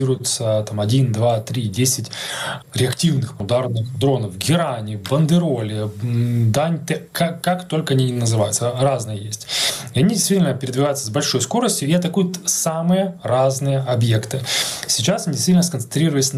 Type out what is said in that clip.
там 1, 2, 3, 10 реактивных ударных дронов, Герани, Бандероли, Дань, как только они не называются, разные есть. И они действительно передвигаются с большой скоростью и атакуют самые разные объекты. Сейчас они действительно сконцентрировались